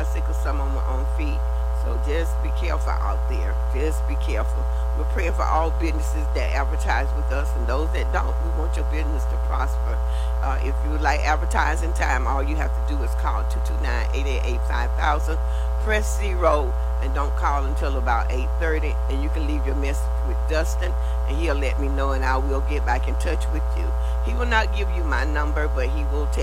bicycle, some on my own feet. So just be careful out there. Just be careful. We're praying for all businesses that advertise with us and those that don't. We want your business to prosper. If you would like advertising time, all you have to do is call 229-888-5000. Press 0 and don't call until about 8:30. And you can leave your message with Dustin and he'll let me know and I will get back in touch with you. He will not give you my number, but he will tell